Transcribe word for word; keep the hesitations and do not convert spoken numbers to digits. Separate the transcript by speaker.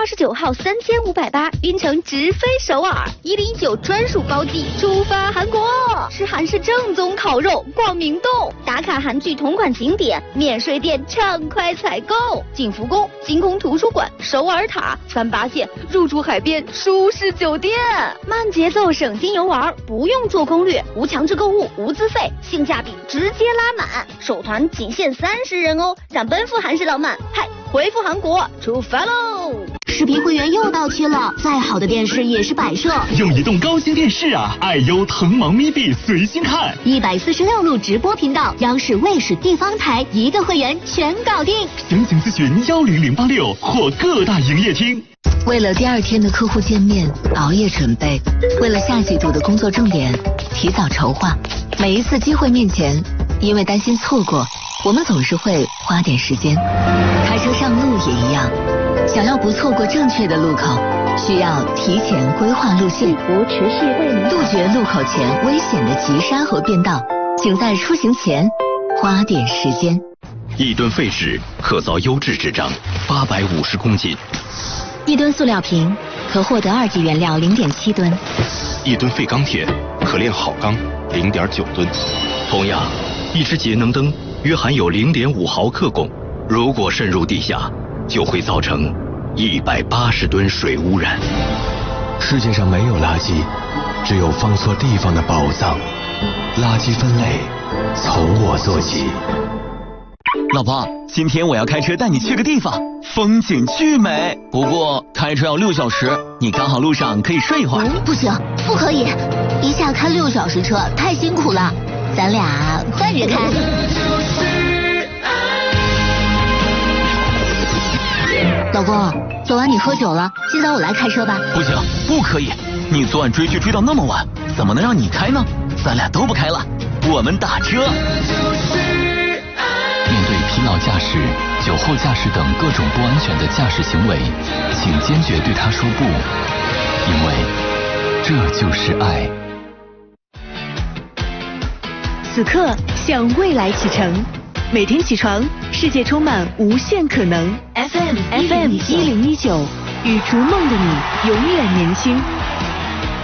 Speaker 1: 二十九号三千五百八，晕乘直飞首尔，一零一九专属包机出发韩国，吃韩式正宗烤肉，逛明洞，打卡韩剧同款景点，免税店畅快采购，景福宫、星空图书馆、首尔塔、三八线入住海边舒适酒店，慢节奏省心游玩，不用做攻略，无强制购物，无资费，性价比直接拉满，首团仅限三十人哦，想奔赴韩式浪漫，嗨，回复韩国出发喽！
Speaker 2: 视频会员又到期了，再好的电视也是摆设。
Speaker 3: 用移动高清电视啊，爱优腾芒咪币随心看，
Speaker 2: 一百四十六路直播频道，央视、卫视、地方台一个会员全搞定。
Speaker 3: 详情咨询幺零零八六或各大营业厅。
Speaker 4: 为了第二天的客户见面，熬夜准备；为了下季度的工作重点，提早筹划。每一次机会面前，因为担心错过，我们总是会花点时间。开车上路也一样，想要不错过正确的路口，需要提前规划路线，杜绝路口前危险的急刹和变道。请在出行前花点时间。
Speaker 5: 一吨废纸可造优质纸张，八百五十公斤。
Speaker 4: 一吨塑料瓶可获得二级原料零点七吨。
Speaker 5: 一吨废钢铁可炼好钢零点九吨。同样，一只节能灯约含有零点五毫克汞，如果渗入地下，就会造成一百八十吨水污染。
Speaker 6: 世界上没有垃圾，只有放错地方的宝藏。垃圾分类从我做起。
Speaker 7: 老婆，今天我要开车带你去个地方，风景巨美，不过开车要六小时，你刚好路上可以睡一会儿。
Speaker 2: 不行，不可以，一下开六小时车太辛苦了，咱俩换着开。老公，昨晚你喝酒了，今早我来开车吧。
Speaker 7: 不行，不可以，你昨晚追剧追到那么晚，怎么能让你开呢？咱俩都不开了，我们打车。
Speaker 8: 面对疲劳驾驶、酒后驾驶等各种不安全的驾驶行为，请坚决对他说不，因为这就是爱。
Speaker 9: 此刻向未来启程，每天起床，世界充满无限可能。F M F M 一零一九，与逐梦的你永远年轻。